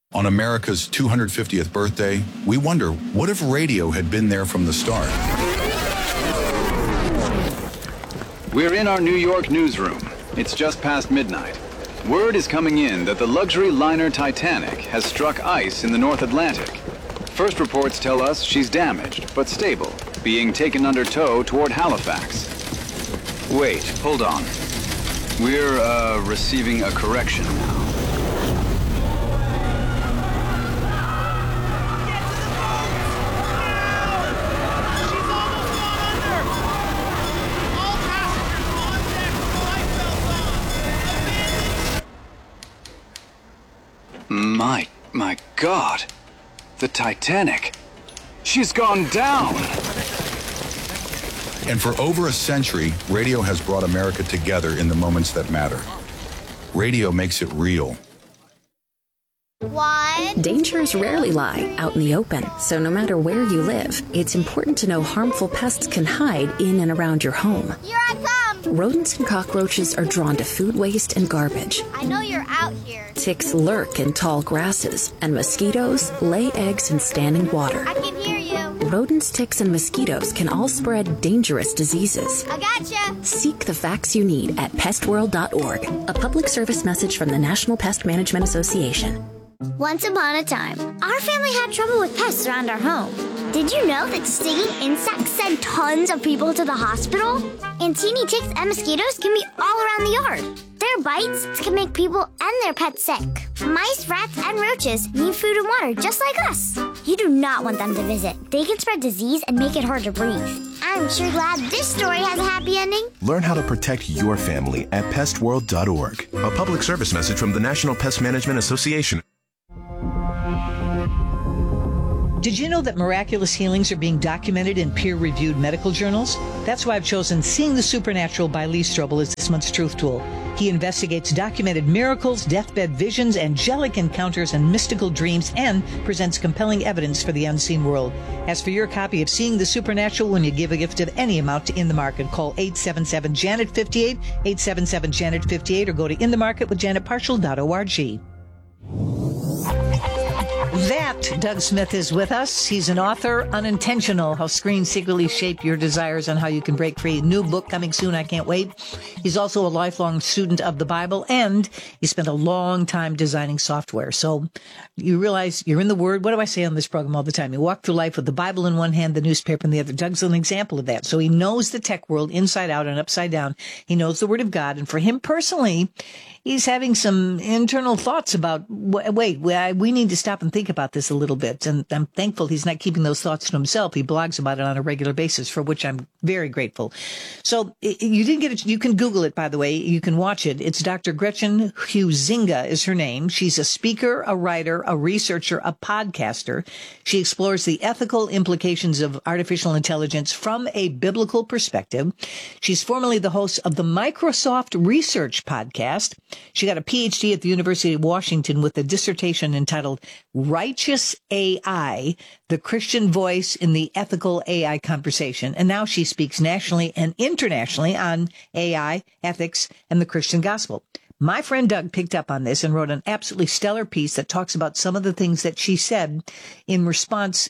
On America's 250th birthday, we wonder, what if radio had been there from the start? We're in our New York newsroom. It's just past midnight. Word is coming in that the luxury liner Titanic has struck ice in the North Atlantic. First reports tell us she's damaged, but stable, being taken under tow toward Halifax. Wait, hold on. We're, receiving a correction now. My God, the Titanic, she's gone down. And for over a century, radio has brought America together in the moments that matter. Radio makes it real. Dangers rarely lie out in the open, so no matter where you live, it's important to know harmful pests can hide in and around your home. Here I come! Rodents and cockroaches are drawn to food waste and garbage. I know you're out here. Ticks lurk in tall grasses, and mosquitoes lay eggs in standing water. I can hear you. Rodents, ticks, and mosquitoes can all spread dangerous diseases. I gotcha. Seek the facts you need at pestworld.org, a public service message from the National Pest Management Association. Once upon a time, our family had trouble with pests around our home. Did you know that stinging insects send tons of people to the hospital? And teeny ticks and mosquitoes can be all around the yard. Their bites can make people and their pets sick. Mice, rats, and roaches need food and water just like us. You do not want them to visit. They can spread disease and make it hard to breathe. I'm sure glad this story has a happy ending. Learn how to protect your family at pestworld.org. A public service message from the National Pest Management Association. Did you know that miraculous healings are being documented in peer-reviewed medical journals? That's why I've chosen Seeing the Supernatural by Lee Strobel as this month's Truth Tool. He investigates documented miracles, deathbed visions, angelic encounters, and mystical dreams, and presents compelling evidence for the unseen world. As for your copy of Seeing the Supernatural, when you give a gift of any amount to In the Market, call 877-JANET-58, 877-JANET-58, or go to inthemarketwithjanetparshall.org. That Doug Smith is with us. He's an author, Unintentional, How Screens Secretly Shape Your Desires and How You Can Break Free. New book coming soon. I can't wait. He's also a lifelong student of the Bible, and he spent a long time designing software. So you realize you're in the Word. What do I say on this program all the time? You walk through life with the Bible in one hand, the newspaper in the other. Doug's an example of that. So he knows the tech world inside out and upside down. He knows the Word of God. And for him personally, he's having some internal thoughts about, we need to stop and think about this a little bit. And I'm thankful he's not keeping those thoughts to himself. He blogs about it on a regular basis, for which I'm very grateful. So you didn't get it. You can Google it, by the way. You can watch it. It's Dr. Gretchen Huizinga is her name. She's a speaker, a writer, a researcher, a podcaster. She explores the ethical implications of artificial intelligence from a biblical perspective. She's formerly the host of the Microsoft Research Podcast. She got a PhD at the University of Washington with a dissertation entitled Righteous AI, the Christian Voice in the Ethical AI Conversation. And now she speaks nationally and internationally on AI, ethics, and the Christian gospel. My friend Doug picked up on this and wrote an absolutely stellar piece that talks about some of the things that she said in response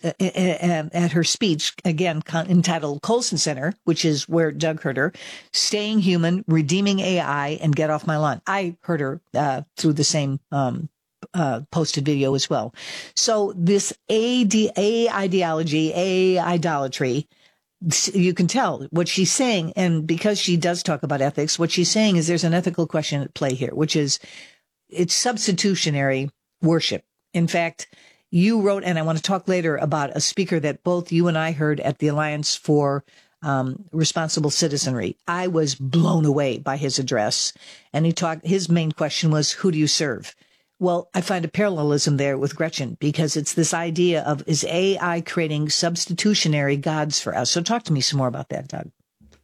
at her speech, again, entitled Colson Center, which is where Doug heard her, Staying Human, Redeeming AI, and Get Off My Lawn. I heard her through the same posted video as well. So this ideology, idolatry, you can tell what she's saying. And because she does talk about ethics, what she's saying is there's an ethical question at play here, which is it's substitutionary worship. In fact, you wrote, and I want to talk later about a speaker that both you and I heard at the Alliance for Responsible Citizenry. I was blown away by his address. And his main question was, who do you serve? Well, I find a parallelism there with Gretchen, because it's this idea of, is AI creating substitutionary gods for us? So talk to me some more about that, Doug.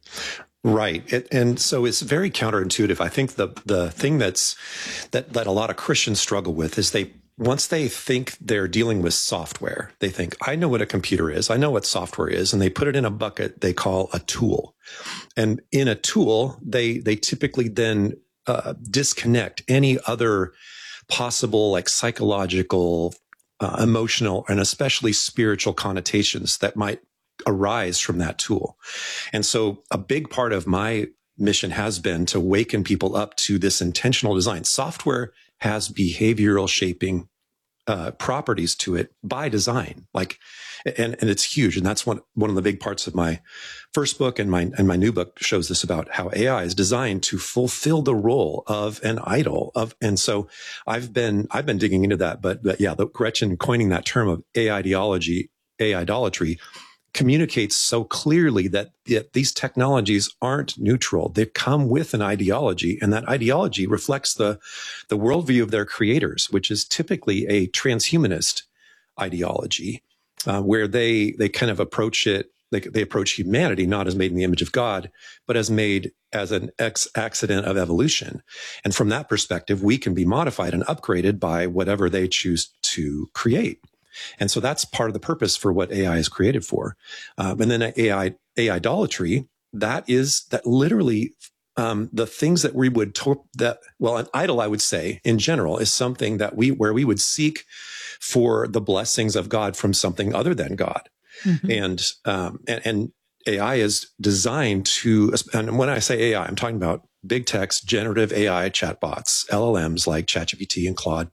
Right. And so it's very counterintuitive. I think the thing that a lot of Christians struggle with is once they think they're dealing with software, they think, I know what a computer is. I know what software is. And they put it in a bucket they call a tool. And in a tool, they typically then disconnect any other possible like psychological, emotional, and especially spiritual connotations that might arise from that tool. And so a big part of my mission has been to waken people up to this intentional design. Software has behavioral shaping properties to it by design, and it's huge. And that's one of the big parts of my first book, and my new book shows this about how AI is designed to fulfill the role of an idol and so I've been digging into that, but yeah, Gretchen coining that term of idolatry communicates so clearly that these technologies aren't neutral. They come with an ideology, and that ideology reflects the worldview of their creators, which is typically a transhumanist ideology, where they kind of approach it. They approach humanity not as made in the image of God, but as made as an accident of evolution. And from that perspective, we can be modified and upgraded by whatever they choose to create. And so that's part of the purpose for what AI is created for. And then idolatry, that literally, the things that we would, an idol, I would say in general, is something where we would seek for the blessings of God from something other than God. Mm-hmm. And AI is designed to, and when I say AI, I'm talking about big text, generative AI chatbots, LLMs like ChatGPT and Claude.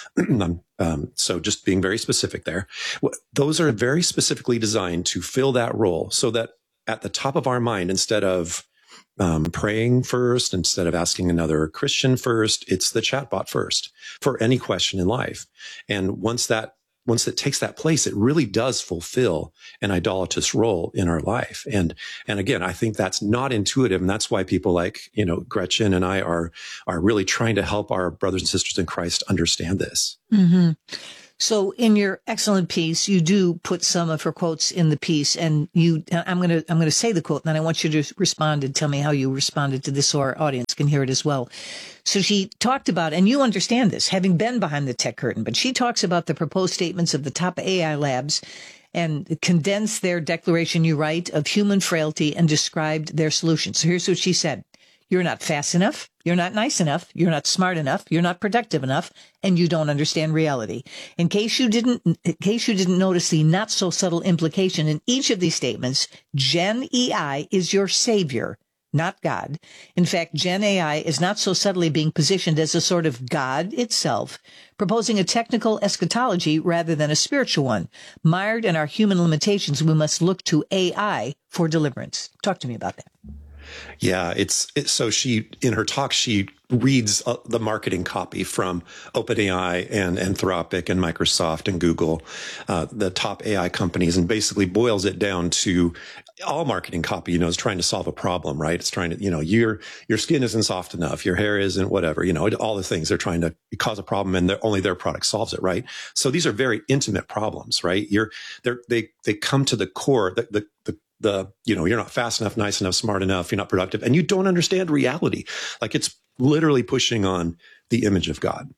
So just being very specific there, those are very specifically designed to fill that role so that at the top of our mind, instead of praying first, instead of asking another Christian first, it's the chatbot first for any question in life. And once it takes that place, it really does fulfill an idolatrous role in our life. And again, I think that's not intuitive. And that's why people like, Gretchen and I are really trying to help our brothers and sisters in Christ understand this. Mm-hmm. So in your excellent piece, you do put some of her quotes in the piece, and I'm going to say the quote, and then I want you to respond and tell me how you responded to this so our audience can hear it as well. So she talked about, and you understand this, having been behind the tech curtain, but she talks about the proposed statements of the top AI labs and condensed their declaration, you write, of human frailty and described their solutions. So here's what she said. You're not fast enough. You're not nice enough. You're not smart enough. You're not productive enough. And you don't understand reality. In case you didn't notice the not so subtle implication in each of these statements, Gen AI is your savior, not God. In fact, Gen AI is not so subtly being positioned as a sort of God itself, proposing a technical eschatology rather than a spiritual one. Mired in our human limitations, we must look to AI for deliverance. Talk to me about that. Yeah, so in her talk, she reads the marketing copy from OpenAI and Anthropic and Microsoft and Google, the top AI companies, and basically boils it down to all marketing copy, is trying to solve a problem, right? It's trying to, your skin isn't soft enough, your hair isn't whatever, all the things they're trying to cause a problem, and only their product solves it, right? So these are very intimate problems, right? They come to the core, you're not fast enough, nice enough, smart enough, you're not productive, and you don't understand reality. Like, it's literally pushing on the image of God.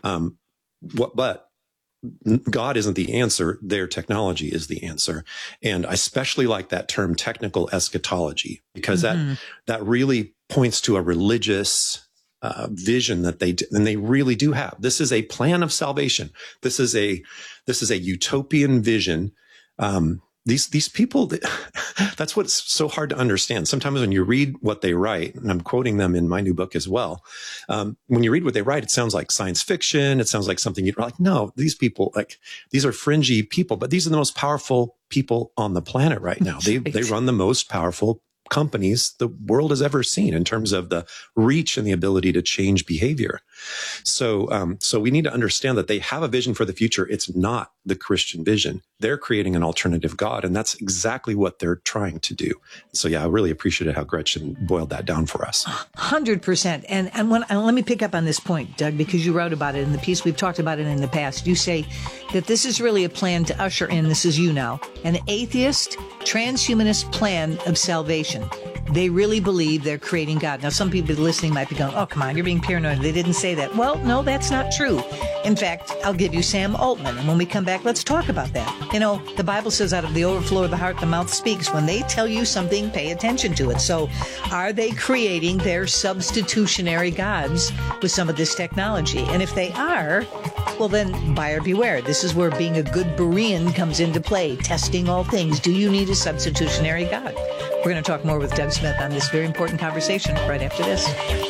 But God isn't the answer. Their technology is the answer. And I especially like that term, technical eschatology, because that really points to a religious vision that they really do have. This is a plan of salvation. This is a utopian vision. These people, that's what's so hard to understand. Sometimes when you read what they write, and I'm quoting them in my new book as well, when you read what they write, it sounds like science fiction. It sounds like something you're like, no, these people, these are fringy people, but these are the most powerful people on the planet right now. They run the most powerful companies the world has ever seen in terms of the reach and the ability to change behavior. So we need to understand that they have a vision for the future. It's not the Christian vision. They're creating an alternative God, and that's exactly what they're trying to do. So yeah, I really appreciated how Gretchen boiled that down for us. 100%. And let me pick up on this point, Doug, because you wrote about it in the piece. We've talked about it in the past. You say that this is really a plan to usher in, this is you now, an atheist, transhumanist plan of salvation. they really believe they're creating God. Now, some people listening might be going, oh, come on, you're being paranoid. They didn't say that. Well, no, that's not true. In fact, I'll give you Sam Altman. And when we come back, let's talk about that. You know, the Bible says out of the overflow of the heart, the mouth speaks. When they tell you something, pay attention to it. So are they creating their substitutionary gods with some of this technology? And if they are, well, then buyer beware. This is where being a good Berean comes into play, testing all things. Do you need a substitutionary God? We're going to talk more with Doug Smith on this very important conversation right after this.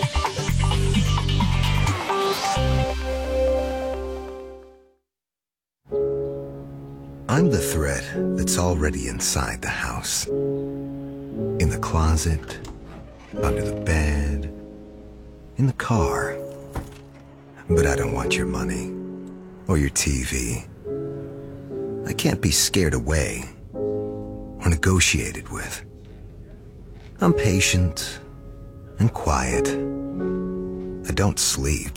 I'm the thread that's already inside the house. In the closet, under the bed, in the car. But I don't want your money or your TV. I can't be scared away or negotiated with. I'm patient and quiet. I don't sleep.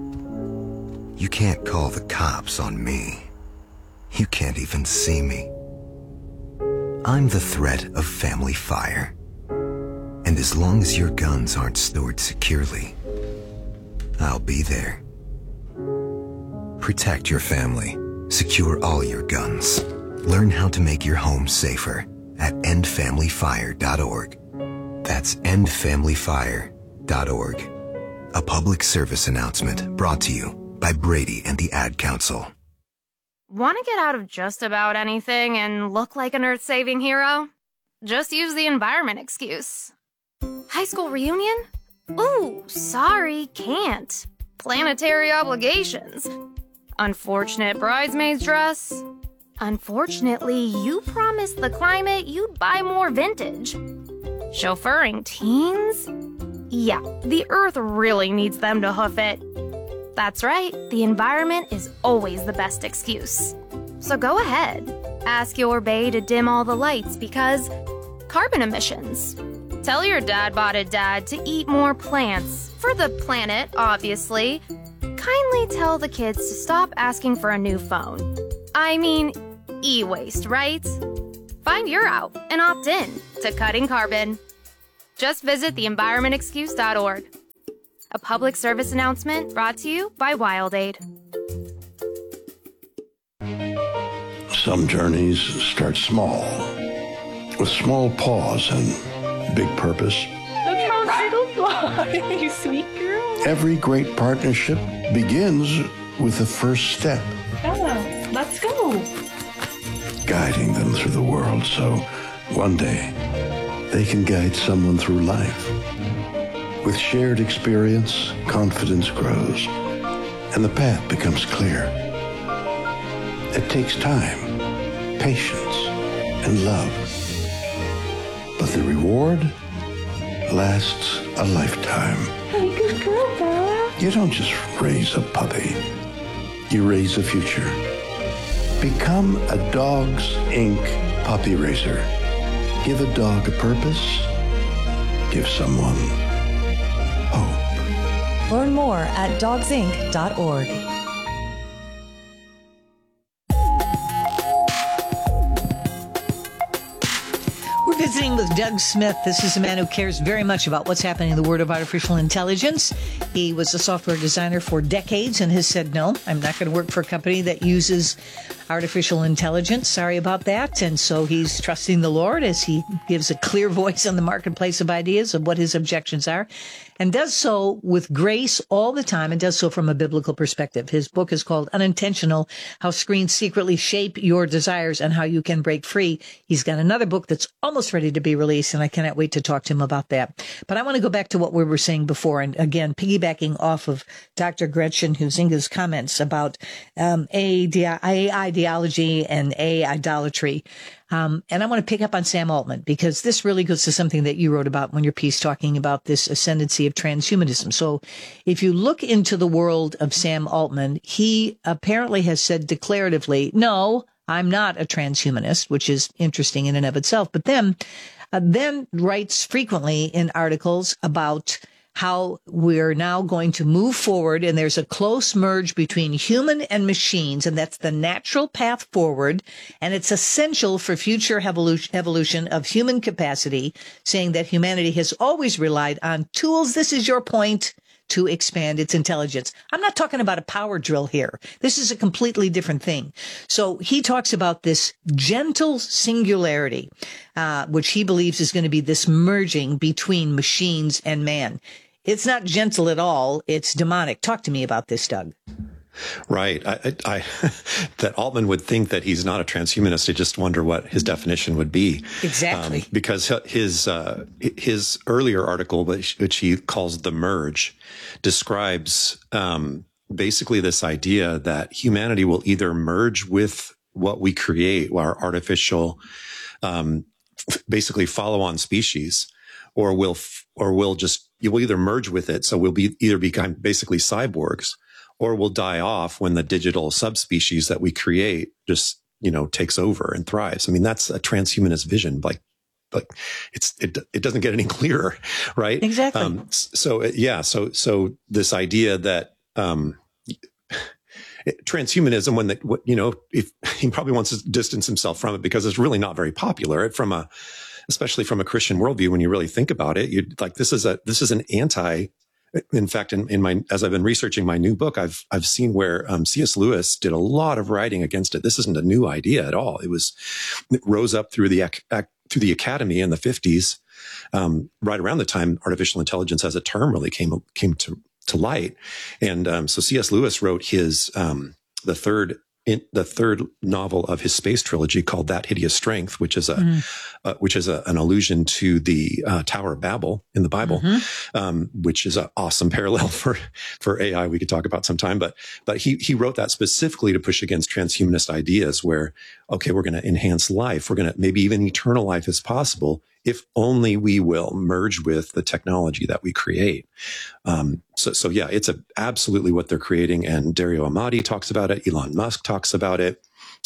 You can't call the cops on me. You can't even see me. I'm the threat of family fire. And as long as your guns aren't stored securely, I'll be there. Protect your family. Secure all your guns. Learn how to make your home safer at endfamilyfire.org. That's endfamilyfire.org. A public service announcement brought to you by Brady and the Ad Council. Want to get out of just about anything and look like an earth-saving hero? Just use the environment excuse. High school reunion? Ooh, sorry, can't. Planetary obligations. Unfortunate bridesmaid's dress. Unfortunately, you promised the climate you'd buy more vintage. Chauffeuring teens? Yeah, the earth really needs them to hoof it. That's right, the environment is always the best excuse. So go ahead, ask your bae to dim all the lights because carbon emissions. Tell your dad-botted dad to eat more plants, for the planet, obviously. Kindly tell the kids to stop asking for a new phone. I mean, e-waste, right? Find your out and opt in to cutting carbon. Just visit theenvironmentexcuse.org. A public service announcement brought to you by WildAid. Some journeys start small, with small pause and big purpose. Look how it'll fly, you sweet girl. Every great partnership begins with the first step. Bella, let's go. Guiding them through the world so one day they can guide someone through life. With shared experience, confidence grows, and the path becomes clear. It takes time, patience, and love. But the reward lasts a lifetime. Hey, good girl, Bella. You don't just raise a puppy. You raise a future. Become a Dogs Inc. puppy raiser. Give a dog a purpose. Give someone hope. Learn more at dogsinc.org. We're visiting with Doug Smith. This is a man who cares very much about what's happening in the world of artificial intelligence. He was a software designer for decades and has said, no, I'm not going to work for a company that uses artificial intelligence. Sorry about that. And so he's trusting the Lord as he gives a clear voice on the marketplace of ideas of what his objections are, and does so with grace all the time, and does so from a biblical perspective. His book is called Unintentional: How Screens Secretly Shape Your Desires and How You Can Break Free. He's got another book that's almost ready to be released, and I cannot wait to talk to him about that. But I want to go back to what we were saying before, and again, piggybacking off of Dr. Gretchen Huizinga's comments about A ideology and A idolatry. And I want to pick up on Sam Altman, because this really goes to something that you wrote about when your piece talking about this ascendancy of transhumanism. So if you look into the world of Sam Altman, he apparently has said declaratively, no, I'm not a transhumanist, which is interesting in and of itself, but then writes frequently in articles about how we're now going to move forward, and there's a close merge between human and machines, and that's the natural path forward, and it's essential for future evolution of human capacity, saying that humanity has always relied on tools, this is your point, to expand its intelligence. I'm not talking about a power drill here. This is a completely different thing. So he talks about this gentle singularity, which he believes is going to be this merging between machines and man. It's not gentle at all. It's demonic. Talk to me about this, Doug. Right. I that Altman would think that he's not a transhumanist. I just wonder what his definition would be. Exactly. Because his earlier article, which he calls The Merge, describes basically this idea that humanity will either merge with what we create, our artificial, basically follow-on species, or we'll either merge with it. So we'll either become basically cyborgs, or we'll die off when the digital subspecies that we create just, takes over and thrives. I mean, that's a transhumanist vision. Like it doesn't get any clearer, right? Exactly. So this idea that, transhumanism, if he probably wants to distance himself from it because it's really not very popular especially from a Christian worldview. When you really think about it, you'd like, this is an anti. In fact, as I've been researching my new book, I've seen where C.S. Lewis did a lot of writing against it. This isn't a new idea at all. It rose up through the academy in the 50s, right around the time artificial intelligence as a term really came to light. And so C.S. Lewis wrote his the third novel of his space trilogy called That Hideous Strength, which is an allusion to the Tower of Babel in the Bible, which is an awesome parallel for AI we could talk about sometime. But he wrote that specifically to push against transhumanist ideas where, okay, we're going to enhance life. We're going to, maybe even eternal life is possible if only we will merge with the technology that we create. So yeah, it's absolutely what they're creating. And Dario Amati talks about it. Elon Musk talks about it.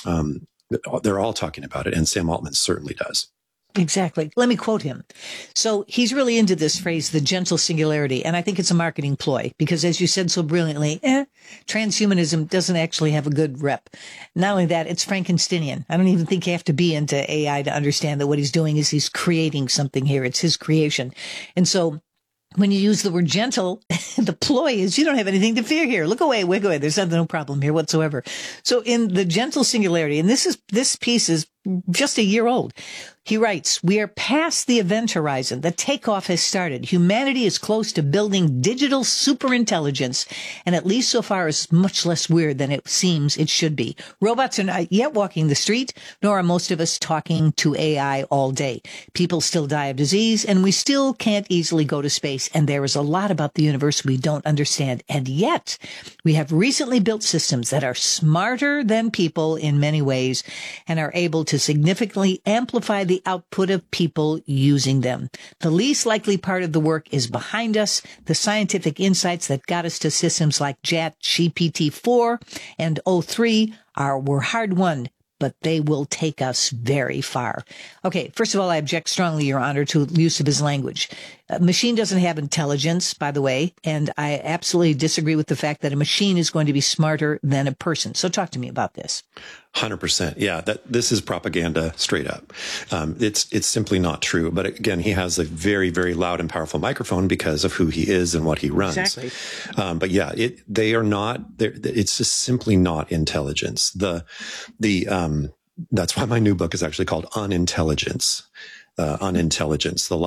They're all talking about it. And Sam Altman certainly does. Exactly. Let me quote him. So he's really into this phrase, the gentle singularity. And I think it's a marketing ploy because, as you said so brilliantly, transhumanism doesn't actually have a good rep. Not only that, it's Frankensteinian. I don't even think you have to be into AI to understand that what he's doing is he's creating something here. It's his creation. And so when you use the word gentle, the ploy is you don't have anything to fear here. Look away, wig away. There's no problem here whatsoever. So in the gentle singularity, and this piece is just a year old. He writes, we are past the event horizon. The takeoff has started. Humanity is close to building digital superintelligence, and at least so far is much less weird than it seems it should be. Robots are not yet walking the street, nor are most of us talking to AI all day. People still die of disease, and we still can't easily go to space, and there is a lot about the universe we don't understand. And yet, we have recently built systems that are smarter than people in many ways and are able to significantly amplify the output of people using them. The least likely part of the work is behind us. The scientific insights that got us to systems like ChatGPT-4 and O3 were hard won, but they will take us very far. Okay, first of all, I object strongly, Your Honor, to the use of his language. A machine doesn't have intelligence, by the way, and I absolutely disagree with the fact that a machine is going to be smarter than a person. So talk to me about this. 100%. Yeah, this is propaganda straight up. It's simply not true. But again, he has a very, very loud and powerful microphone because of who he is and what he runs. Exactly. But yeah, they are not. It's just simply not intelligence. That's why my new book is actually called Unintelligence. Unintelligence, the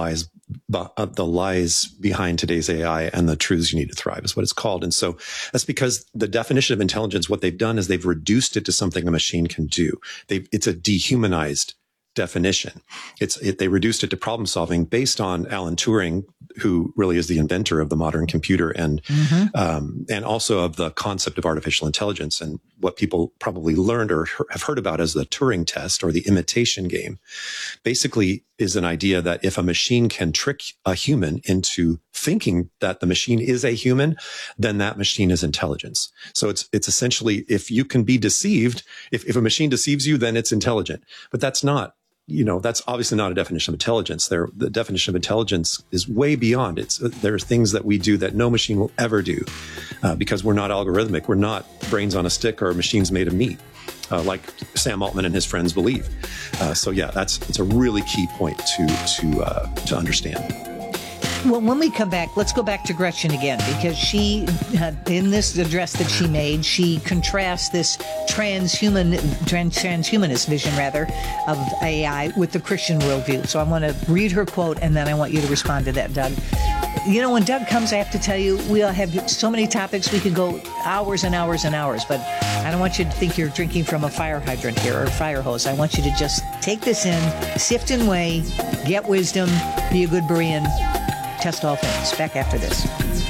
lies behind today's AI and the truths you need to thrive is what it's called. And so that's because the definition of intelligence, what they've done is they've reduced it to something a machine can do. It's a dehumanized definition. They reduced it to problem solving based on Alan Turing, who really is the inventor of the modern computer and also of the concept of artificial intelligence. And what people probably learned or have heard about as the Turing test or the imitation game basically is an idea that if a machine can trick a human into thinking that the machine is a human, then that machine is intelligence. So it's essentially, if you can be deceived, if a machine deceives you, then it's intelligent. But that's not that's obviously not a definition of intelligence. The definition of intelligence is way beyond. There are things that we do that no machine will ever do because we're not algorithmic. We're not brains on a stick or machines made of meat, like Sam Altman and his friends believe. It's a really key point to understand. Well, when we come back, let's go back to Gretchen again, because she, in this address that she made, she contrasts this transhumanist vision, of AI with the Christian worldview. So I want to read her quote, and then I want you to respond to that, Doug. When Doug comes, I have to tell you, we all have so many topics. We could go hours and hours and hours, but I don't want you to think you're drinking from a fire hydrant here or a fire hose. I want you to just take this in, sift and weigh, get wisdom, be a good Berean. Test all things. Back after this.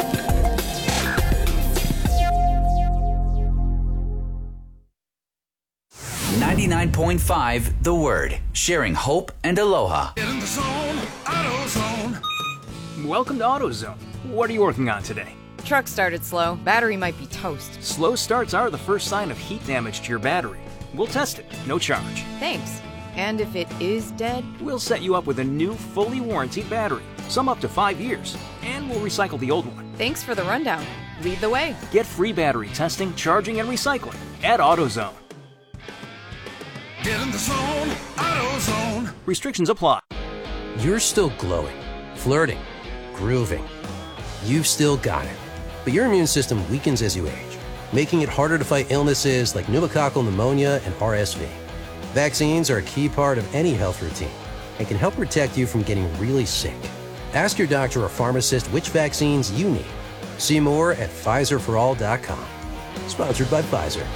.5 The Word, sharing hope and aloha. Get in the zone, AutoZone. Welcome to AutoZone. What are you working on today? Truck started slow. Battery might be toast. Slow starts are the first sign of heat damage to your battery. We'll test it, no charge. Thanks. And if it is dead? We'll set you up with a new, fully warranted battery. Some up to 5 years. And we'll recycle the old one. Thanks for the rundown. Lead the way. Get free battery testing, charging, and recycling at AutoZone. Get in the zone, AutoZone. Restrictions apply. You're still glowing, flirting, grooving. You've still got it. But your immune system weakens as you age, making it harder to fight illnesses like pneumococcal pneumonia and RSV. Vaccines are a key part of any health routine and can help protect you from getting really sick. Ask your doctor or pharmacist which vaccines you need. See more at PfizerForAll.com. Sponsored by Pfizer.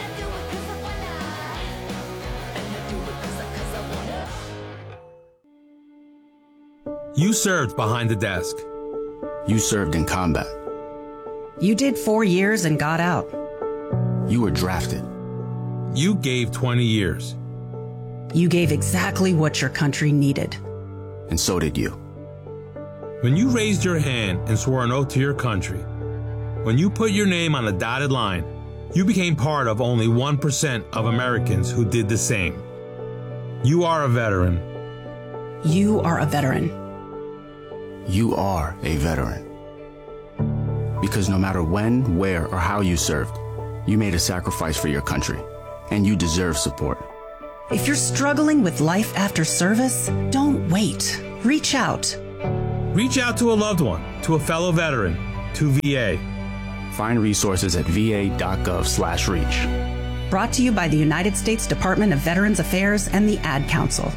You served behind the desk. You served in combat. You did 4 years and got out. You were drafted. You gave 20 years. You gave exactly what your country needed. And so did you. When you raised your hand and swore an oath to your country, when you put your name on a dotted line, you became part of only 1% of Americans who did the same. You are a veteran. You are a veteran. You are a veteran. Because no matter when, where, or how you served, you made a sacrifice for your country, and you deserve support. If you're struggling with life after service, don't wait. Reach out. Reach out to a loved one, to a fellow veteran, to VA. Find resources at va.gov/reach. Brought to you by the United States Department of Veterans Affairs and the Ad Council.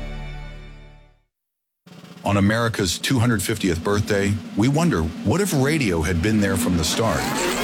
On America's 250th birthday, we wonder, what if radio had been there from the start?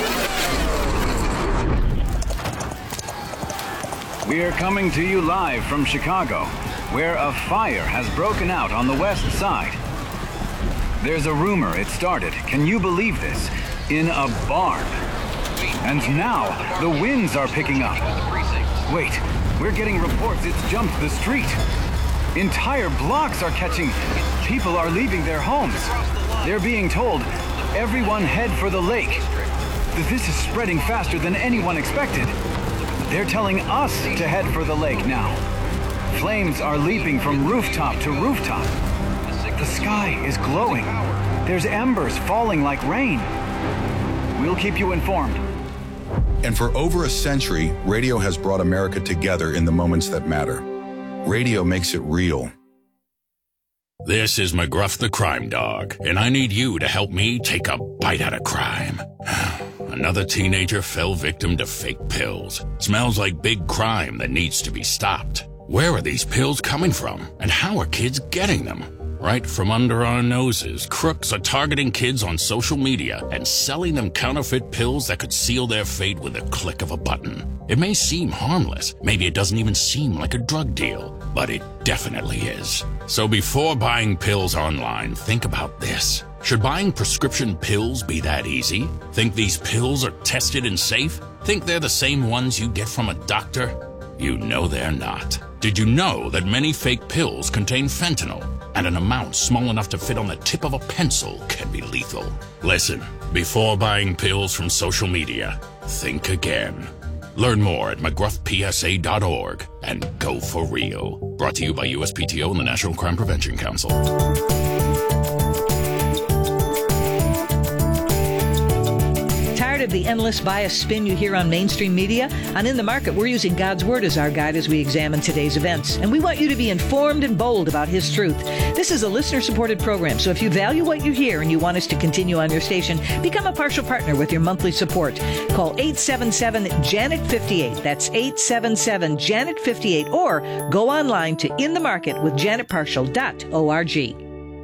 We are coming to you live from Chicago, where a fire has broken out on the west side. There's a rumor it started, can you believe this, in a barn. And now, the winds are picking up. Wait, we're getting reports it's jumped the street. Entire blocks are catching. People are leaving their homes. They're being told, everyone head for the lake. This is spreading faster than anyone expected. They're telling us to head for the lake now. Flames are leaping from rooftop to rooftop. The sky is glowing. There's embers falling like rain. We'll keep you informed. And for over a century, radio has brought America together in the moments that matter. Radio makes it real. This is McGruff the Crime Dog, and I need you to help me take a bite out of crime. Another teenager fell victim to fake pills. Smells like big crime that needs to be stopped. Where are these pills coming from, and how are kids getting them? Right from under our noses, crooks are targeting kids on social media and selling them counterfeit pills that could seal their fate with a click of a button. It may seem harmless, maybe it doesn't even seem like a drug deal, but it definitely is. So before buying pills online, think about this. Should buying prescription pills be that easy? Think these pills are tested and safe? Think they're the same ones you get from a doctor? You know they're not. Did you know that many fake pills contain fentanyl? And an amount small enough to fit on the tip of a pencil can be lethal. Listen, before buying pills from social media, think again. Learn more at McGruffPSA.org and go for real. Brought to you by USPTO and the National Crime Prevention Council. Tired of the endless bias spin you hear on mainstream media? On In the Market, we're using God's Word as our guide as we examine today's events. And we want you to be informed and bold about His truth. This is a listener-supported program, so if you value what you hear and you want us to continue on your station, become a partial partner with your monthly support. Call 877-JANET-58. That's 877-JANET-58. Or go online to inthemarketwithjanetpartial.org.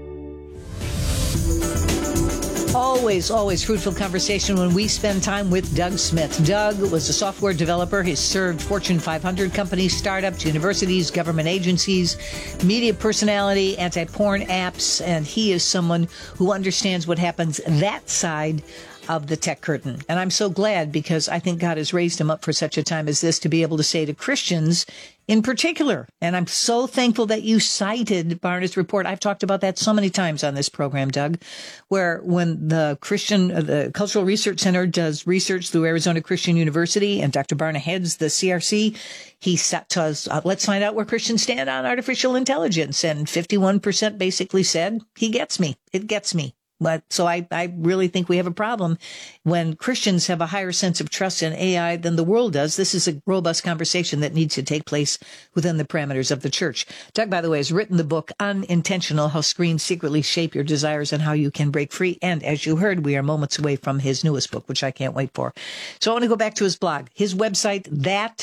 Always fruitful conversation when we spend time with Doug Smith. Doug was a software developer. He's served Fortune 500 companies, startups, universities, government agencies, media personality, anti-porn apps, and he is someone who understands what happens that side of the tech curtain. And I'm so glad, because I think God has raised him up for such a time as this to be able to say to Christians in particular, and I'm so thankful that you cited Barna's report. I've talked about that so many times on this program, Doug, where when the Cultural Research Center does research through Arizona Christian University and Dr. Barna heads the CRC, he said to us, let's find out where Christians stand on artificial intelligence. And 51% basically said, he gets me. It gets me. But so I really think we have a problem when Christians have a higher sense of trust in AI than the world does. This is a robust conversation that needs to take place within the parameters of the church. Doug, by the way, has written the book Unintentional: How Screens Secretly Shape Your Desires and How You Can Break Free. And as you heard, we are moments away from his newest book, which I can't wait for. So I want to go back to his blog, his website,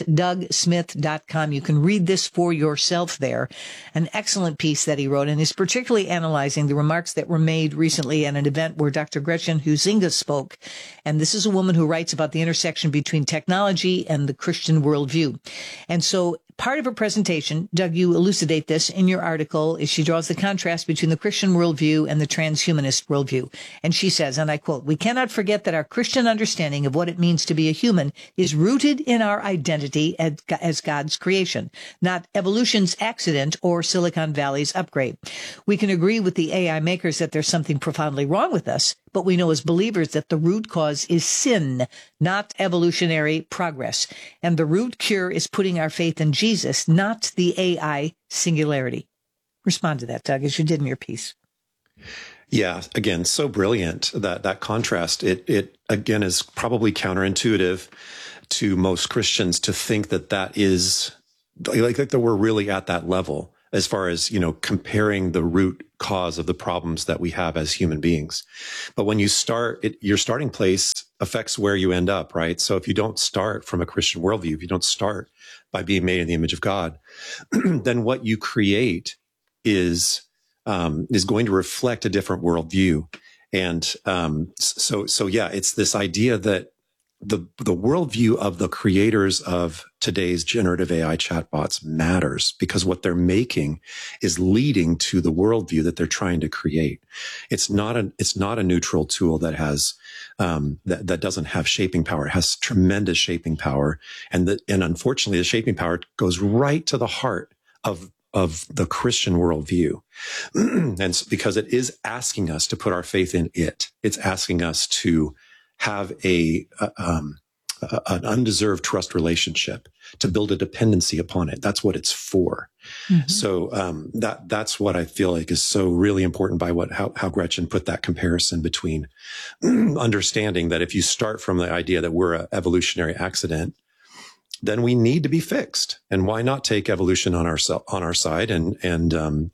thatdougsmith.com. You can read this for yourself there. An excellent piece that he wrote, and is particularly analyzing the remarks that were made recently at an event where Dr. Gretchen Huizinga spoke. And this is a woman who writes about the intersection between technology and the Christian worldview. And so part of her presentation, Doug, you elucidate this in your article, is she draws the contrast between the Christian worldview and the transhumanist worldview. And she says, and I quote, "We cannot forget that our Christian understanding of what it means to be a human is rooted in our identity as God's creation, not evolution's accident or Silicon Valley's upgrade. We can agree with the AI makers that there's something profoundly wrong with us, but we know as believers that the root cause is sin, not evolutionary progress. And the root cure is putting our faith in Jesus, not the AI singularity." Respond to that, Doug, as you did in your piece. Yeah, again, so brilliant, that contrast. It again is probably counterintuitive to most Christians to think that is like that we're really at that level as far as, comparing the root cause of the problems that we have as human beings. But when you start, your starting place affects where you end up, right? So if you don't start from a Christian worldview, if you don't start by being made in the image of God, then what you create is going to reflect a different worldview. And so yeah, it's this idea that the worldview of the creators of today's generative AI chatbots matters, because what they're making is leading to the worldview that they're trying to create. It's not a neutral tool that has that doesn't have shaping power. It has tremendous shaping power, and unfortunately, the shaping power goes right to the heart of the Christian worldview, and because it is asking us to put our faith in it. It's asking us to have an undeserved trust relationship, to build a dependency upon it. That's what it's for. Mm-hmm. So that's what I feel like is so really important by how Gretchen put that comparison between understanding that if you start from the idea that we're an evolutionary accident, then we need to be fixed. And why not take evolution on our side and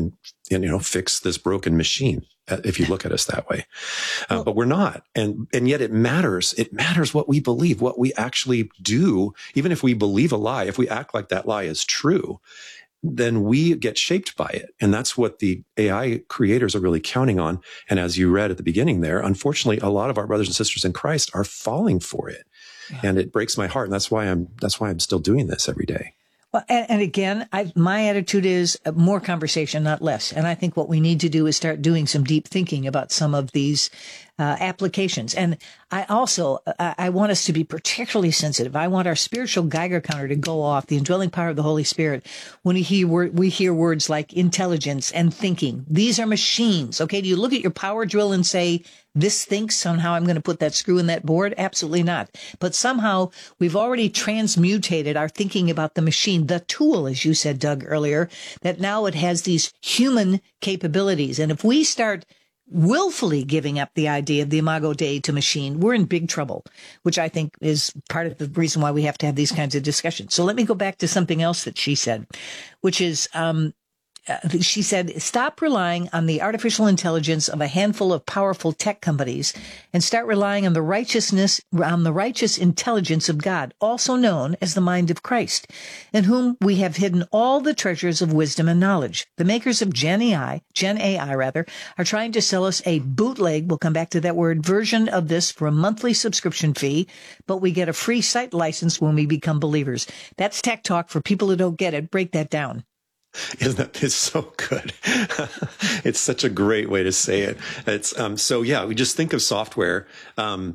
fix this broken machine, if you look at us that way. But we're not. And yet it matters. It matters what we believe, what we actually do. Even if we believe a lie, if we act like that lie is true, then we get shaped by it. And that's what the AI creators are really counting on. And as you read at the beginning there, unfortunately, a lot of our brothers and sisters in Christ are falling for it. Yeah. And it breaks my heart. And that's why I'm still doing this every day. Well, and again, my attitude is more conversation, not less. And I think what we need to do is start doing some deep thinking about some of these applications. And I also, I want us to be particularly sensitive. I want our spiritual Geiger counter to go off, the indwelling power of the Holy Spirit, when we hear words like intelligence and thinking. These are machines. Okay. Do you look at your power drill and say, this thinks somehow I'm going to put that screw in that board? Absolutely not. But somehow we've already transmutated our thinking about the machine, the tool, as you said, Doug, earlier, that now it has these human capabilities. And if we start willfully giving up the idea of the Imago Dei to machine, we're in big trouble, which I think is part of the reason why we have to have these kinds of discussions. So let me go back to something else that she said, which is, she said, stop relying on the artificial intelligence of a handful of powerful tech companies and start relying on the righteous intelligence of God, also known as the mind of Christ, in whom we have hidden all the treasures of wisdom and knowledge. The makers of Gen AI, are trying to sell us a bootleg, we'll come back to that word, version of this for a monthly subscription fee, but we get a free site license when we become believers. That's tech talk for people who don't get it. Break that down. It's so good. It's such a great way to say it. It's, so yeah, we just think of software, and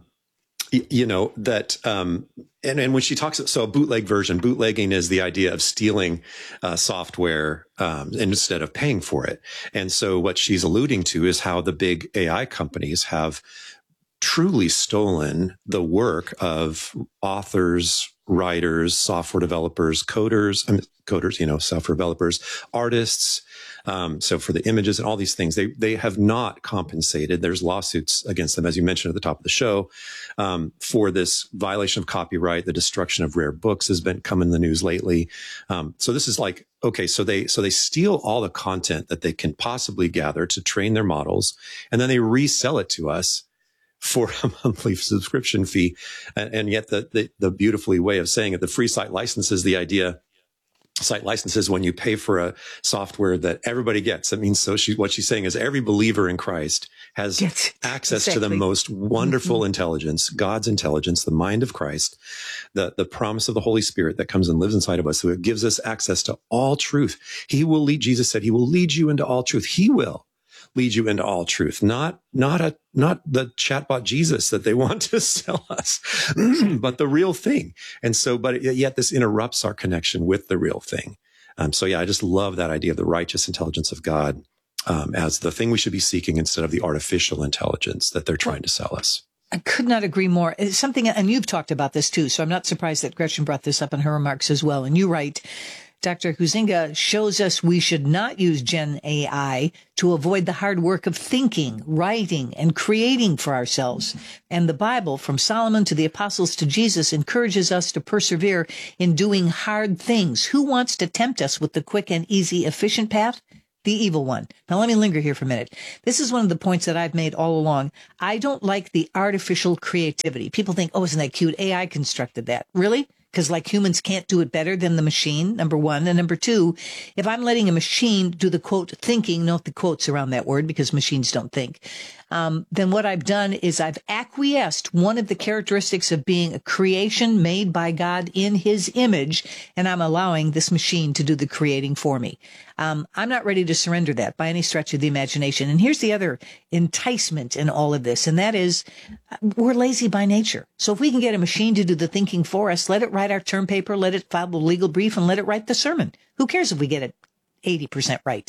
when she talks, so a bootleg version, bootlegging is the idea of stealing, software, instead of paying for it. And so what she's alluding to is how the big AI companies have truly stolen the work of authors, writers, software developers, coders, software developers, artists. So for the images and all these things, they have not compensated. There's lawsuits against them, as you mentioned at the top of the show, for this violation of copyright. The destruction of rare books has been come in the news lately. So this is like, okay, so they steal all the content that they can possibly gather to train their models, and then they resell it to us for a monthly subscription fee. And yet the beautifully way of saying it, the free site license is the idea. Site licenses when you pay for a software that everybody gets. That means, what she's saying is every believer in Christ has access to the most wonderful intelligence, God's intelligence, the mind of Christ, the promise of the Holy Spirit that comes and lives inside of us. So it gives us access to all truth. Jesus said he will lead you into all truth. He will lead you into all truth, not the chatbot Jesus that they want to sell us, but the real thing. And so, but yet this interrupts our connection with the real thing. So yeah, I just love that idea of the righteous intelligence of God, as the thing we should be seeking instead of the artificial intelligence that they're trying to sell us. I could not agree more. It's something, and you've talked about this too, so I'm not surprised that Gretchen brought this up in her remarks as well. And you write, Dr. Huizinga shows us we should not use Gen AI to avoid the hard work of thinking, writing, and creating for ourselves. And the Bible, from Solomon to the apostles to Jesus, encourages us to persevere in doing hard things. Who wants to tempt us with the quick and easy, efficient path? The evil one. Now, let me linger here for a minute. This is one of the points that I've made all along. I don't like the artificial creativity. People think, oh, isn't that cute? AI constructed that. Really? Because like humans can't do it better than the machine, number one. And number two, if I'm letting a machine do the quote thinking, note the quotes around that word because machines don't think, then what I've done is I've acquiesced one of the characteristics of being a creation made by God in his image, and I'm allowing this machine to do the creating for me. I'm not ready to surrender that by any stretch of the imagination. And here's the other enticement in all of this, and that is we're lazy by nature. So if we can get a machine to do the thinking for us, let it write our term paper, let it file the legal brief, and let it write the sermon. Who cares if we get it 80% right?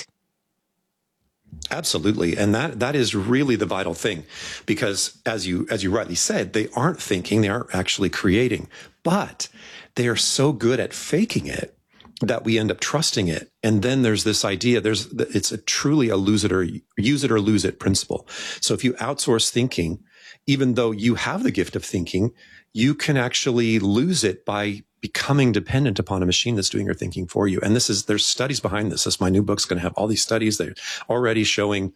Absolutely. And that is really the vital thing, because as you rightly said, they aren't thinking, they aren't actually creating, but they are so good at faking it that we end up trusting it. And then there's this idea, it's truly a use it or lose it principle. So if you outsource thinking, even though you have the gift of thinking, you can actually lose it by becoming dependent upon a machine that's doing your thinking for you. And there's studies behind this. My new book's going to have all these studies. They're already showing,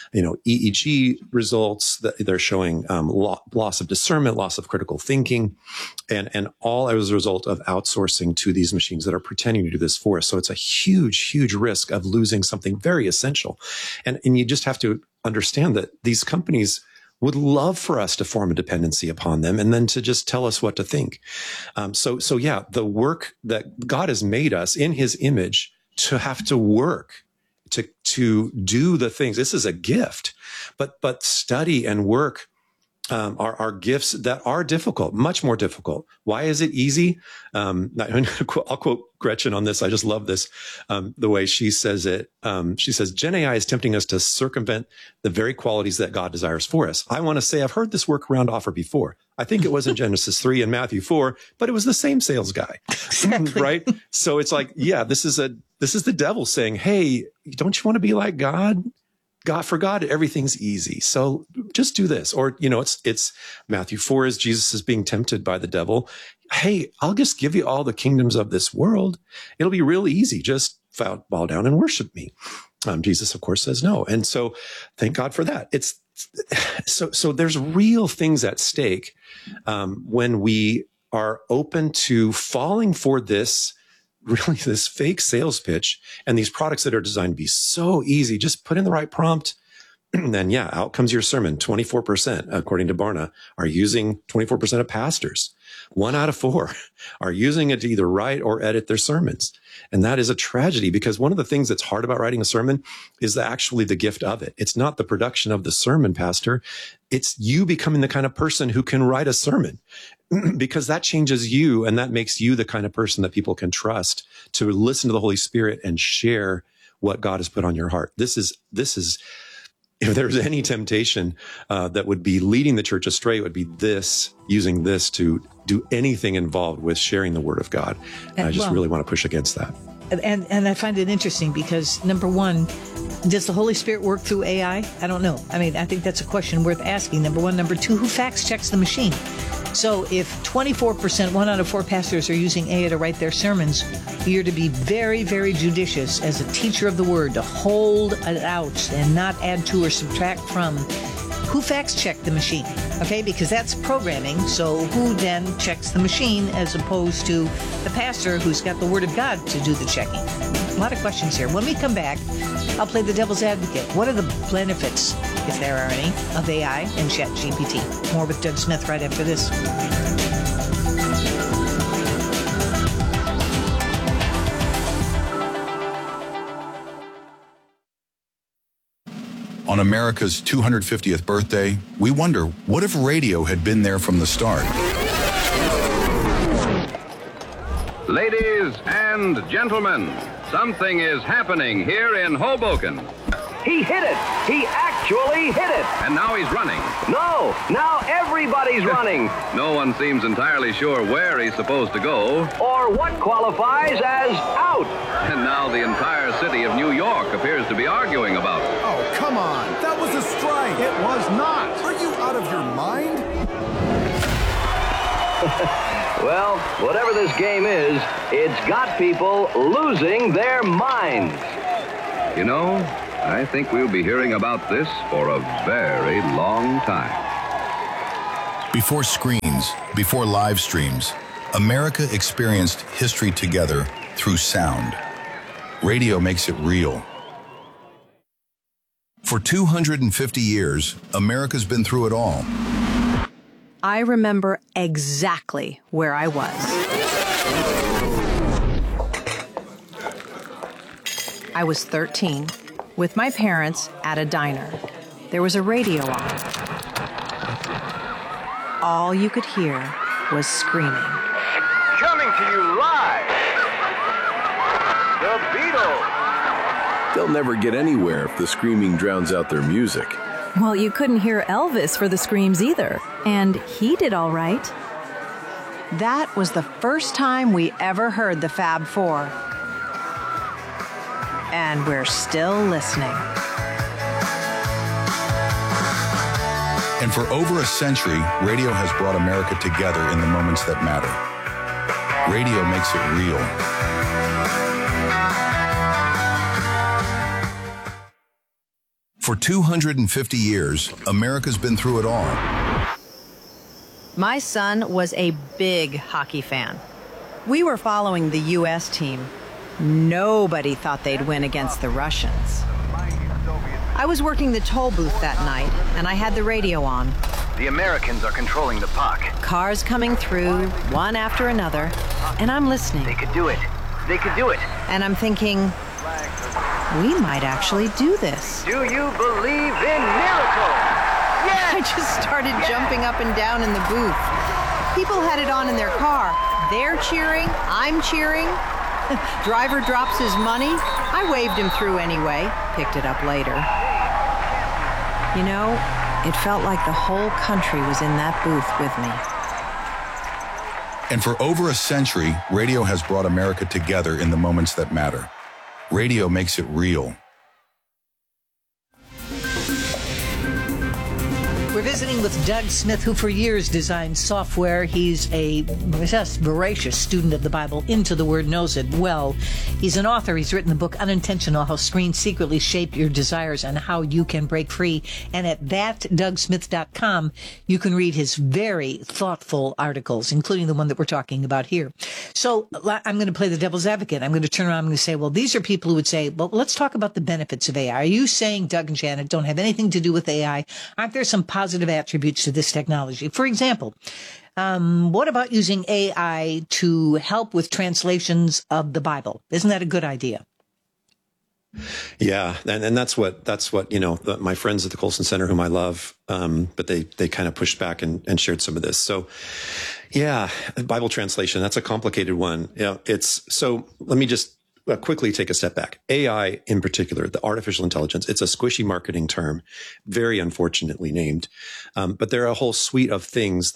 EEG results. They're showing loss of discernment, loss of critical thinking, and all as a result of outsourcing to these machines that are pretending to do this for us. So it's a huge, huge risk of losing something very essential. And you just have to understand that these companies would love for us to form a dependency upon them and then to just tell us what to think. So yeah, the work that God has made us in his image to have to work, to do the things. This is a gift, but study and work are gifts that are difficult, much more difficult. Why is it easy? I'll quote Gretchen on this. I just love this, the way she says it. She says, Gen AI is tempting us to circumvent the very qualities that God desires for us. I want to say I've heard this workaround offer before. I think it was in Genesis 3 and Matthew 4, but it was the same sales guy, exactly. Right? So it's like, yeah, this is the devil saying, hey, don't you want to be like God? For God, everything's easy. So just do this. Or, it's Matthew 4 as Jesus is being tempted by the devil. Hey, I'll just give you all the kingdoms of this world. It'll be real easy. Just bow down and worship me. Jesus, of course, says no. And so thank God for that. So there's real things at stake, when we are open to falling for this fake sales pitch and these products that are designed to be so easy. Just put in the right prompt. And then, out comes your sermon. 24%, according to Barna, are using 24% of pastors. 1 out of 4 are using it to either write or edit their sermons. And that is a tragedy, because one of the things that's hard about writing a sermon is actually the gift of it. It's not the production of the sermon, pastor. It's you becoming the kind of person who can write a sermon, because that changes you, and that makes you the kind of person that people can trust to listen to the Holy Spirit and share what God has put on your heart. This is if there's any temptation that would be leading the church astray, it would be using this to do anything involved with sharing the word of God. And I just really want to push against that. And I find it interesting because, number one, does the Holy Spirit work through AI? I don't know. I mean, I think that's a question worth asking, number one. Number two, who fact checks the machine? So if 24%, 1 out of 4 pastors are using AI to write their sermons, you're to be very, very judicious as a teacher of the word to hold it out and not add to or subtract from. Who fact check the machine? Okay, because that's programming. So who then checks the machine as opposed to the pastor who's got the word of God to do the checking? A lot of questions here. When we come back, I'll play the devil's advocate. What are the benefits, if there are any, of AI and ChatGPT? More with Doug Smith right after this. On America's 250th birthday, we wonder, what if radio had been there from the start? Ladies and gentlemen, something is happening here in Hoboken. He hit it! He actually hit it! And now he's running. No! Now everybody's running! No one seems entirely sure where he's supposed to go. Or what qualifies as out! And now the entire city of New York appears to be arguing about it. Oh, come on! That was a strike! It was not! Are you out of your mind? Well, whatever this game is, it's got people losing their minds. You know, I think we'll be hearing about this for a very long time. Before screens, before live streams, America experienced history together through sound. Radio makes it real. For 250 years, America's been through it all. I remember exactly where I was. I was 13, with my parents at a diner. There was a radio on. All you could hear was screaming. Coming to you live, the Beatles. They'll never get anywhere if the screaming drowns out their music. Well, you couldn't hear Elvis for the screams either, and he did all right. That was the first time we ever heard the Fab Four. And we're still listening. And for over a century, radio has brought America together in the moments that matter. Radio makes it real. For 250 years, America's been through it all. My son was a big hockey fan. We were following the U.S. team. Nobody thought they'd win against the Russians. I was working the toll booth that night, and I had the radio on. The Americans are controlling the puck. Cars coming through, one after another, and I'm listening. They could do it. They could do it. And I'm thinking, we might actually do this. Do you believe in miracles? I just started jumping up and down in the booth. People had it on in their car. They're cheering. I'm cheering. Driver drops his money. I waved him through anyway. Picked it up later. You know, it felt like the whole country was in that booth with me. And for over a century, radio has brought America together in the moments that matter. Radio makes it real. We're visiting with Doug Smith, who for years designed software. He's a voracious student of the Bible, into the Word, knows it well. He's an author. He's written the book Unintentional, How Screens Secretly Shape Your Desires and How You Can Break Free. And at thatdougsmith.com, you can read his very thoughtful articles, including the one that we're talking about here. So I'm going to play the devil's advocate. I'm going to turn around and I'm going to say, well, these are people who would say, well, let's talk about the benefits of AI. Are you saying Doug and Janet don't have anything to do with AI? Aren't there some positive attributes to this technology? For example, what about using AI to help with translations of the Bible? Isn't that a good idea? Yeah, and that's what my friends at the Colson Center, whom I love, but they kind of pushed back and shared some of this. So, yeah, Bible translation, that's a complicated one. Yeah, so let me just quickly take a step back. AI in particular, the artificial intelligence, it's a squishy marketing term, very unfortunately named. But there are a whole suite of things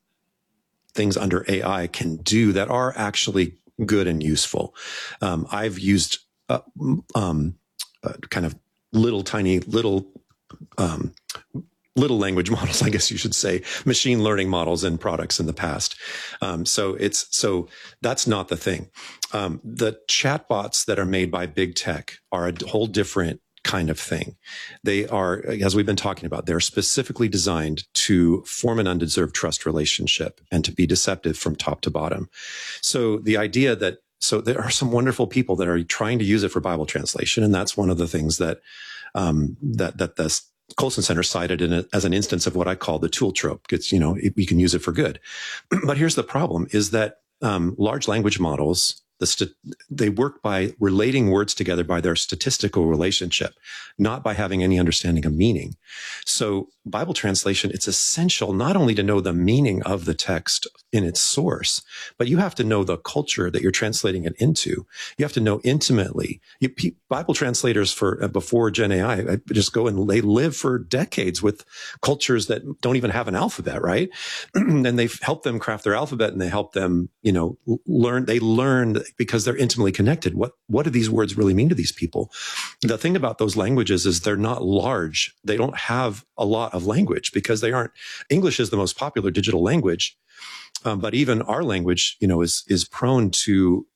under AI can do that are actually good and useful. I've used kind of little language models, I guess you should say, machine learning models in products in the past. So that's not the thing. The chatbots that are made by big tech are a whole different kind of thing. They are, as we've been talking about, they're specifically designed to form an undeserved trust relationship and to be deceptive from top to bottom. So the idea that, so there are some wonderful people that are trying to use it for Bible translation. And that's one of the things that the Colson Center cited as an instance of what I call the tool trope. It's, we can use it for good. But here's the problem is that large language models, they work by relating words together by their statistical relationship, not by having any understanding of meaning. So Bible translation, it's essential not only to know the meaning of the text in its source, but you have to know the culture that you're translating it into. You have to know intimately. Bible translators before Gen AI just go and they live for decades with cultures that don't even have an alphabet, right? And they've helped them craft their alphabet and they help them, learn. They learned because they're intimately connected. What do these words really mean to these people? The thing about those languages is they're not large. They don't have a lot of language because they aren't. English is the most popular digital language. But even our language, is prone to,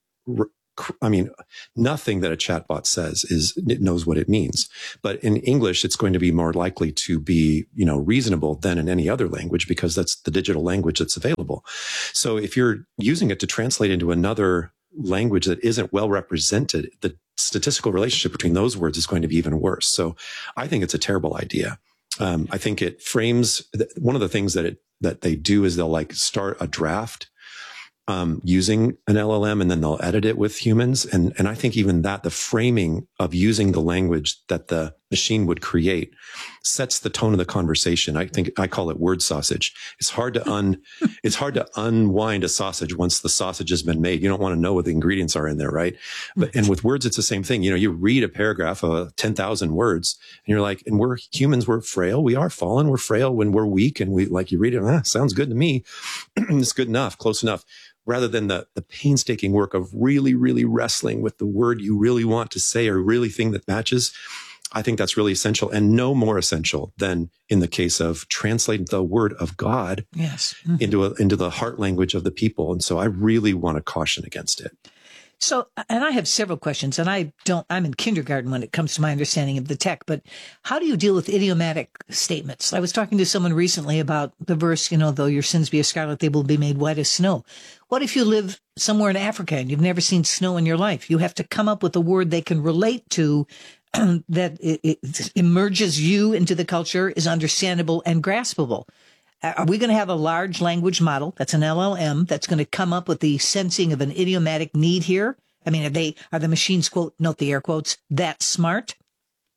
nothing that a chatbot says it knows what it means. But in English, it's going to be more likely to be, reasonable than in any other language because that's the digital language that's available. So if you're using it to translate into another language that isn't well represented, the statistical relationship between those words is going to be even worse. So I think it's a terrible idea. I think it frames one of the things that they do is they'll start a draft using an LLM and then they'll edit it with humans. And I think even that the framing of using the language that the machine would create sets the tone of the conversation. I call it word sausage. It's hard to unwind a sausage once the sausage has been made. You don't want to know what the ingredients are in there, right? And with words, it's the same thing. You read a paragraph of 10,000 words and you're like, and we're humans, we're frail. We are fallen. We're frail when we're weak. And you read it, sounds good to me. It's good enough, close enough. Rather than the painstaking work of really, really wrestling with the word you really want to say or really thing that matches. I think that's really essential and no more essential than in the case of translating the word of God into the heart language of the people. And so I really want to caution against it. So, and I have several questions, and I'm in kindergarten when it comes to my understanding of the tech, but how do you deal with idiomatic statements? I was talking to someone recently about the verse, though your sins be as scarlet, they will be made white as snow. What if you live somewhere in Africa and you've never seen snow in your life? You have to come up with a word they can relate to that it emerges you into the culture, is understandable and graspable. Are we going to have a large language model, that's an LLM, that's going to come up with the sensing of an idiomatic need here? I mean, are the machines, quote, note the air quotes, that smart?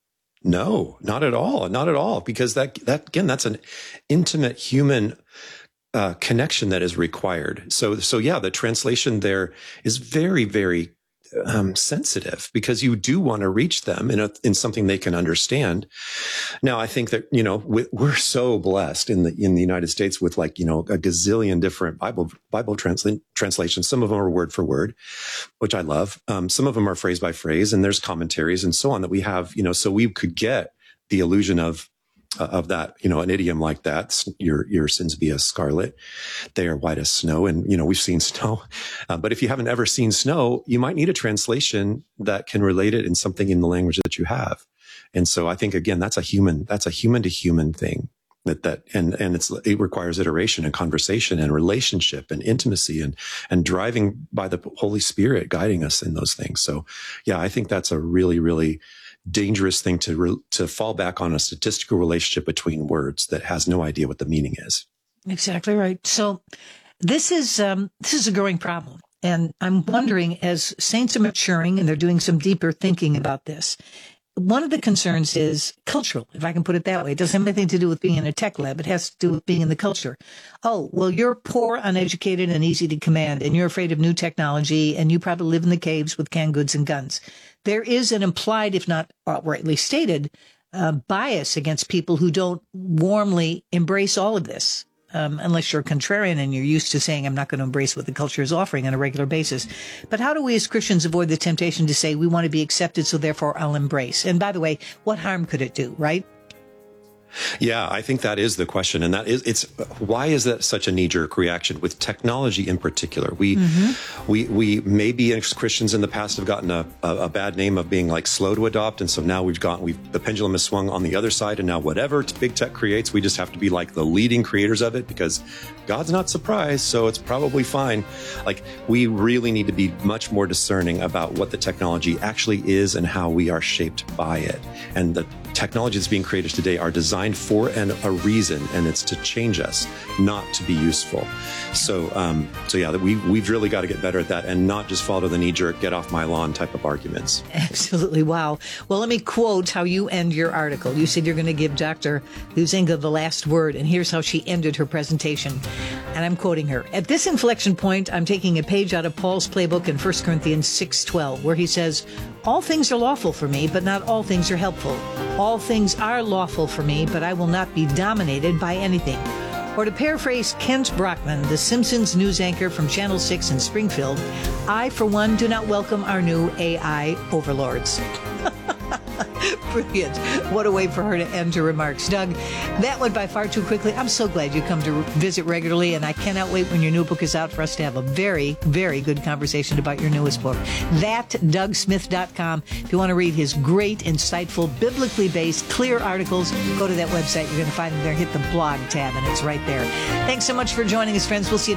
No, not at all. Not at all. Because that again, that's an intimate human connection that is required. So yeah, the translation there is very, very sensitive, because you do want to reach them in something they can understand. Now, I think that, we're so blessed in the United States with a gazillion different Bible translations. Some of them are word for word, which I love. Some of them are phrase by phrase, and there's commentaries and so on that we have, so we could get the illusion of that, an idiom like that, your sins be as scarlet, they are white as snow. And, we've seen snow. But if you haven't ever seen snow, you might need a translation that can relate it in something in the language that you have. And so I think, again, that's a human to human thing and it requires iteration and conversation and relationship and intimacy and driving by the Holy Spirit guiding us in those things. So yeah, I think that's a really, really dangerous thing to fall back on, a statistical relationship between words that has no idea what the meaning is. Exactly right. So this is a growing problem. And I'm wondering, as saints are maturing and they're doing some deeper thinking about this, one of the concerns is cultural, if I can put it that way. It doesn't have anything to do with being in a tech lab. It has to do with being in the culture. Oh, well, you're poor, uneducated, and easy to command, and you're afraid of new technology, and you probably live in the caves with canned goods and guns. There is an implied, if not outrightly stated, bias against people who don't warmly embrace all of this. Unless you're a contrarian and you're used to saying, I'm not going to embrace what the culture is offering on a regular basis. But how do we as Christians avoid the temptation to say we want to be accepted, so therefore I'll embrace? And by the way, what harm could it do, right? Yeah, I think that is the question. And why is that such a knee-jerk reaction with technology in particular? We maybe as Christians in the past have gotten a bad name of being slow to adopt. And so now the pendulum has swung on the other side. And now whatever big tech creates, we just have to be like the leading creators of it because God's not surprised. So it's probably fine. We really need to be much more discerning about what the technology actually is and how we are shaped by it. And the technologies being created today are designed for a reason, and it's to change us, not to be useful. So yeah, we've really got to get better at that and not just follow the knee-jerk, get off my lawn type of arguments. Absolutely. Wow. Well, let me quote how you end your article. You said you're going to give Dr. Huizenga the last word, and here's how she ended her presentation. And I'm quoting her. At this inflection point, I'm taking a page out of Paul's playbook in 1 Corinthians 6:12, where he says, all things are lawful for me, but not all things are helpful. All things are lawful for me, but I will not be dominated by anything. Or to paraphrase Kent Brockman, the Simpsons news anchor from Channel 6 in Springfield, I, for one, do not welcome our new AI overlords. Brilliant. What a way for her to end her remarks. Doug, that went by far too quickly. I'm so glad you come to visit regularly, and I cannot wait when your new book is out for us to have a very, very good conversation about your newest book. ThatDougSmith.com. If you want to read his great, insightful, biblically based, clear articles, go to that website. You're going to find them there. Hit the blog tab, and it's right there. Thanks so much for joining us, friends. We'll see you